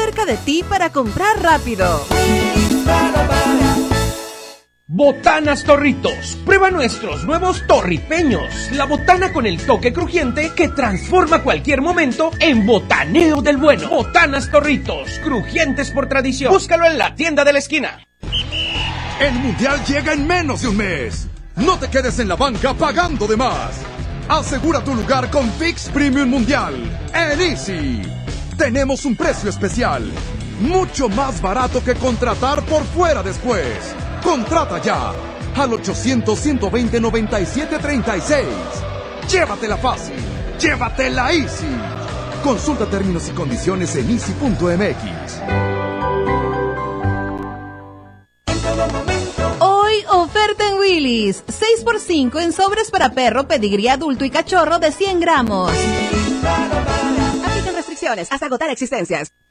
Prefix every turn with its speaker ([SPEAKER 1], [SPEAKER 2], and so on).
[SPEAKER 1] cerca de ti para comprar rápido.
[SPEAKER 2] Botanas Torritos. Prueba nuestros nuevos torripeños. La botana con el toque crujiente que transforma cualquier momento en botaneo del bueno. Botanas Torritos, crujientes por tradición. Búscalo en la tienda de la esquina.
[SPEAKER 3] El Mundial llega en menos de un mes. No te quedes en la banca pagando de más. Asegura tu lugar con Fix Premium Mundial en Easy. Tenemos un precio especial, mucho más barato que contratar por fuera después. Contrata ya al 800-120-9736. Llévatela fácil, llévatela Easy. Consulta términos y condiciones en easy.mx.
[SPEAKER 1] Hoy oferta en Willy's, 6x5 en sobres para perro, pedigrí adulto y cachorro de 100 gramos. Aplican restricciones hasta agotar existencias.